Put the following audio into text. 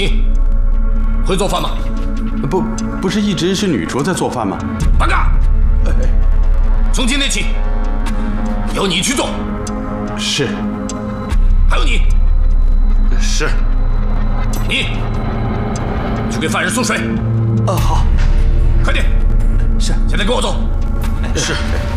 你会做饭吗？ 不是一直是女厨在做饭吗？ 八嘎！从今天起，由你去做。 是。 还有你。 是。 你去给犯人送水。 好。 快点。 是。 现在跟我走。 是。